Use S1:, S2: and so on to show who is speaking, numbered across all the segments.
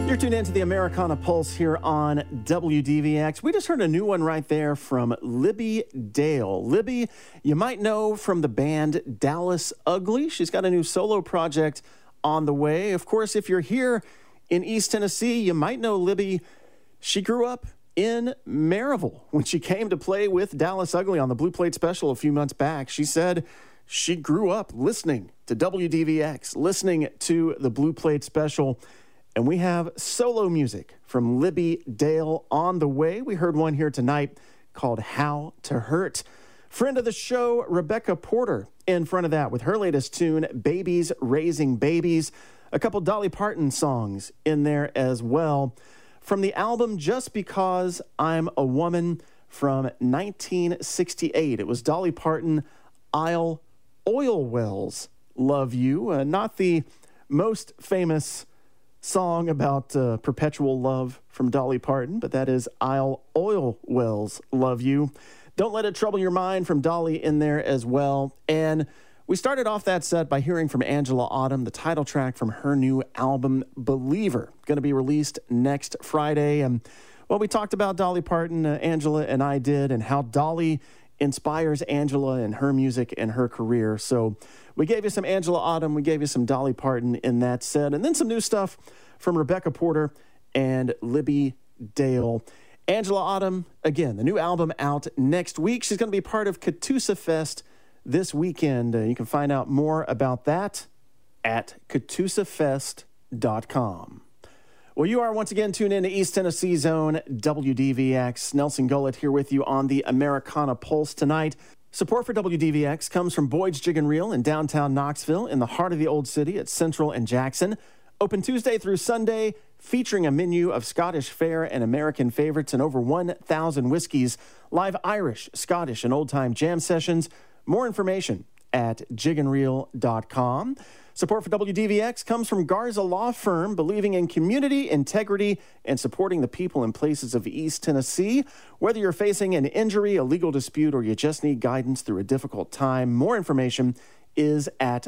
S1: You're tuned into the Americana Pulse here on WDVX. We just heard a new one right there from Libby Dale. Libby, you might know from the band Dallas Ugly. She's got a new solo project on the way. Of course, if you're here in East Tennessee, you might know Libby. She grew up in Maryville. When she came to play with Dallas Ugly on the Blue Plate Special a few months back, she said she grew up listening to WDVX, listening to the Blue Plate Special. And we have solo music from Libby Dale on the way. We heard one here tonight called How to Hurt. Friend of the show, Rebecca Porter, in front of that with her latest tune, Babies Raising Babies. A couple Dolly Parton songs in there as well. From the album Just Because I'm a Woman from 1968. It was Dolly Parton, I'll Oil Wells Love You. Not the most famous song about perpetual love from Dolly Parton, but that is I'll Oil Wells Love You. Don't Let It Trouble Your Mind from Dolly in there as well. And we started off that set by hearing from Angela Autumn, the title track from her new album, Believer, going to be released next Friday. And well, we talked about Dolly Parton, Angela and I did, and how Dolly inspires Angela and her music and her career. So we gave you some Angela Autumn, we gave you some Dolly Parton in that set, and then some new stuff from Rebecca Porter and Libby Dale. Angela Autumn, again, the new album out next week. She's going to be part of Catoosa Fest this weekend. You can find out more about that at CatoosaFest.com. Well, you are once again tuned in to East Tennessee Zone, WDVX. Nelson Gullett here with you on the Americana Pulse tonight. Support for WDVX comes from Boyd's Jig and Reel in downtown Knoxville, in the heart of the Old City at Central and Jackson. Open Tuesday through Sunday, featuring a menu of Scottish fare and American favorites and over 1,000 whiskeys, live Irish, Scottish, and old-time jam sessions. More information at jigandreel.com. Support for WDVX comes from Garza Law Firm, believing in community, integrity, and supporting the people and places of East Tennessee. Whether you're facing an injury, a legal dispute, or you just need guidance through a difficult time, more information is at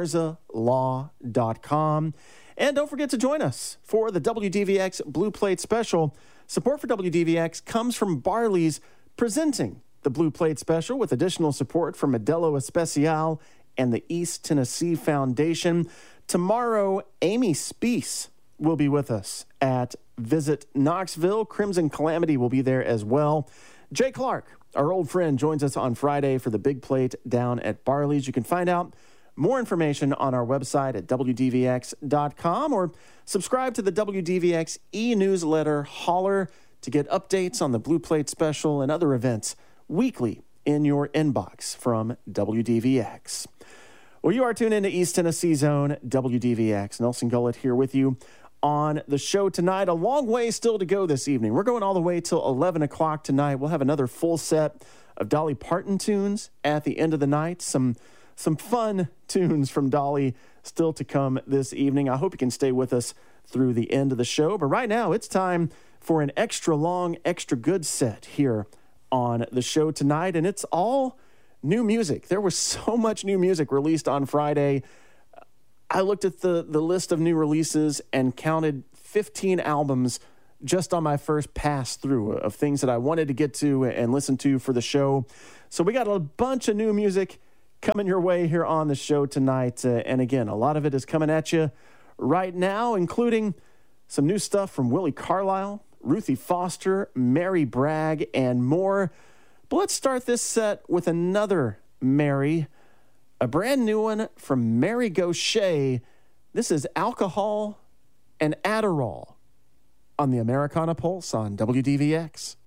S1: garzalaw.com. And don't forget to join us for the WDVX Blue Plate Special. Support for WDVX comes from Barley's, presenting the Blue Plate Special with additional support from Modelo Especial and the East Tennessee Foundation. Tomorrow, Amy Speece will be with us at Visit Knoxville. Crimson Calamity will be there as well. Jay Clark, our old friend, joins us on Friday for the Big Plate down at Barley's. You can find out more information on our website at WDVX.com or subscribe to the WDVX e-newsletter Holler to get updates on the Blue Plate Special and other events weekly in your inbox from WDVX. Well, you are tuned into East Tennessee Zone, WDVX. Nelson Gullett here with you on the show tonight. A long way still to go this evening. We're going all the way till 11 o'clock tonight. We'll have another full set of Dolly Parton tunes at the end of the night. Some fun tunes from Dolly still to come this evening. I hope you can stay with us through the end of the show. But right now, it's time for an extra long, extra good set here on the show tonight, and it's all new music. There was so much new music released on Friday. I looked at the list of new releases and counted 15 albums just on my first pass through of things that I wanted to get to and listen to for the show. So we got a bunch of new music coming your way here on the show tonight. And again, a lot of it is coming at you right now, including some new stuff from Willie Carlisle, Ruthie Foster, Mary Bragg, and more. But let's start this set with another Mary, a brand new one from Mary Gauthier. This is Alcohol and Adderall on the Americana Pulse on WDVX.